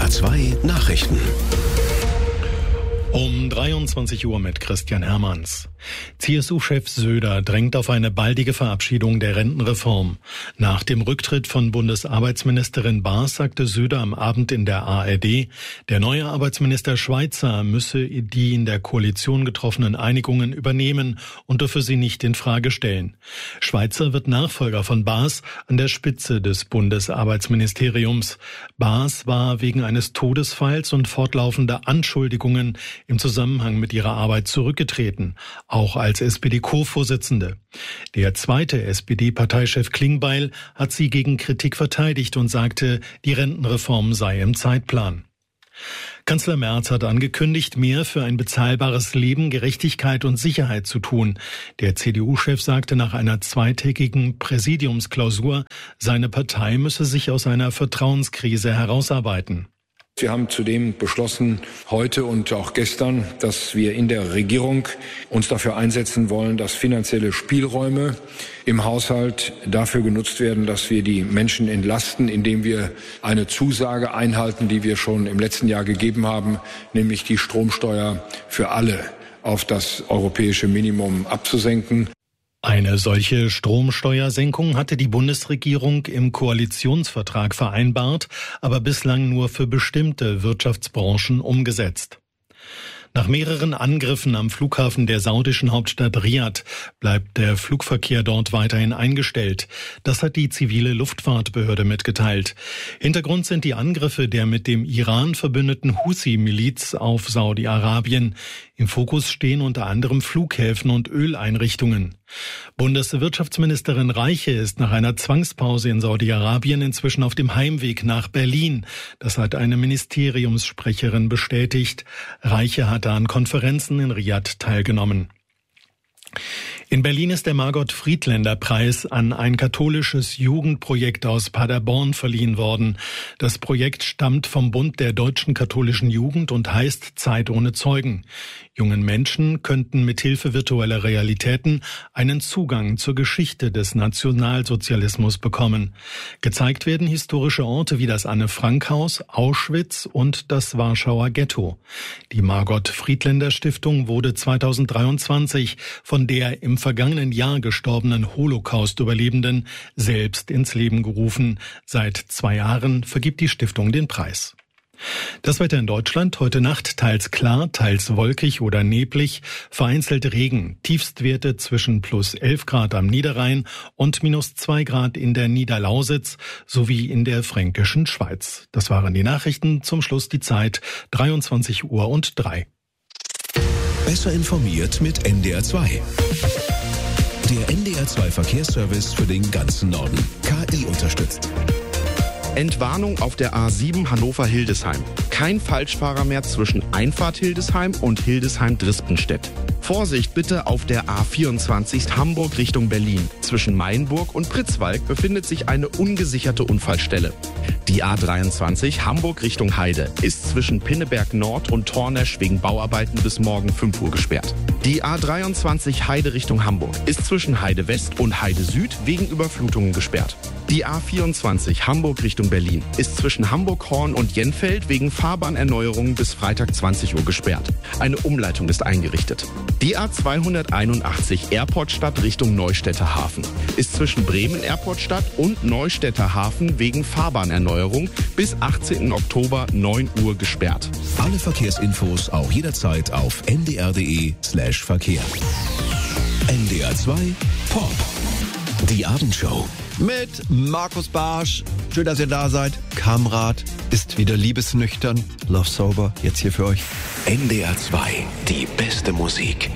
NDR 2 Nachrichten. Um 23 Uhr mit Christian Hermanns. CSU-Chef Söder drängt auf eine baldige Verabschiedung der Rentenreform. Nach dem Rücktritt von Bundesarbeitsministerin Baas sagte Söder am Abend in der ARD, der neue Arbeitsminister Schweizer müsse die in der Koalition getroffenen Einigungen übernehmen und dürfe sie nicht in Frage stellen. Schweizer wird Nachfolger von Baas an der Spitze des Bundesarbeitsministeriums. Baas war wegen eines Todesfalls und fortlaufender Anschuldigungen im Zusammenhang mit ihrer Arbeit zurückgetreten, auch als SPD-Co-Vorsitzende. Der zweite SPD-Parteichef Klingbeil hat sie gegen Kritik verteidigt und sagte, die Rentenreform sei im Zeitplan. Kanzler Merz hat angekündigt, mehr für ein bezahlbares Leben, Gerechtigkeit und Sicherheit zu tun. Der CDU-Chef sagte nach einer zweitägigen Präsidiumsklausur, seine Partei müsse sich aus einer Vertrauenskrise herausarbeiten. Wir haben zudem beschlossen, heute und auch gestern, dass wir in der Regierung uns dafür einsetzen wollen, dass finanzielle Spielräume im Haushalt dafür genutzt werden, dass wir die Menschen entlasten, indem wir eine Zusage einhalten, die wir schon im letzten Jahr gegeben haben, nämlich die Stromsteuer für alle auf das europäische Minimum abzusenken. Eine solche Stromsteuersenkung hatte die Bundesregierung im Koalitionsvertrag vereinbart, aber bislang nur für bestimmte Wirtschaftsbranchen umgesetzt. Nach mehreren Angriffen am Flughafen der saudischen Hauptstadt Riad bleibt der Flugverkehr dort weiterhin eingestellt. Das hat die zivile Luftfahrtbehörde mitgeteilt. Hintergrund sind die Angriffe der mit dem Iran verbündeten Husi-Miliz auf Saudi-Arabien. Im Fokus stehen unter anderem Flughäfen und Öleinrichtungen. Bundeswirtschaftsministerin Reiche ist nach einer Zwangspause in Saudi-Arabien inzwischen auf dem Heimweg nach Berlin. Das hat eine Ministeriumssprecherin bestätigt. Reiche hatte an Konferenzen in Riad teilgenommen. In Berlin ist der Margot-Friedländer-Preis an ein katholisches Jugendprojekt aus Paderborn verliehen worden. Das Projekt stammt vom Bund der deutschen katholischen Jugend und heißt Zeit ohne Zeugen. Jungen Menschen könnten mithilfe virtueller Realitäten einen Zugang zur Geschichte des Nationalsozialismus bekommen. Gezeigt werden historische Orte wie das Anne-Frank-Haus, Auschwitz und das Warschauer Ghetto. Die Margot-Friedländer-Stiftung wurde 2023 von der im vergangenen Jahr gestorbenen Holocaust-Überlebenden selbst ins Leben gerufen. Seit 2 Jahren vergibt die Stiftung den Preis. Das Wetter in Deutschland: heute Nacht teils klar, teils wolkig oder neblig, vereinzelt Regen, Tiefstwerte zwischen +11 Grad am Niederrhein und -2 Grad in der Niederlausitz sowie in der fränkischen Schweiz. Das waren die Nachrichten, zum Schluss die Zeit 23:03. Besser informiert mit NDR 2. Der NDR 2 Verkehrsservice für den ganzen Norden. KI unterstützt. Entwarnung auf der A7 Hannover-Hildesheim. Kein Falschfahrer mehr zwischen Einfahrt Hildesheim und Hildesheim-Drispenstedt. Vorsicht bitte auf der A24 Hamburg Richtung Berlin. Zwischen Mainburg und Pritzwalk befindet sich eine ungesicherte Unfallstelle. Die A23 Hamburg Richtung Heide ist zwischen Pinneberg Nord und Tornesch wegen Bauarbeiten bis morgen 5 Uhr gesperrt. Die A23 Heide Richtung Hamburg ist zwischen Heide West und Heide Süd wegen Überflutungen gesperrt. Die A24 Hamburg Richtung Berlin ist zwischen Hamburg-Horn und Jenfeld wegen Fahrbahnerneuerungen bis Freitag 20 Uhr gesperrt. Eine Umleitung ist eingerichtet. Die A281 Airportstadt Richtung Neustädter Hafen ist zwischen Bremen Airportstadt und Neustädter Hafen wegen Fahrbahnerneuerung bis 18. Oktober 9 Uhr gesperrt. Alle Verkehrsinfos auch jederzeit auf ndr.de/Verkehr. NDR 2 Pop. Die Abendshow. Mit Markus Barsch. Schön, dass ihr da seid. Kamrat ist wieder liebesnüchtern. Love Sober, jetzt hier für euch. NDR 2, die beste Musik.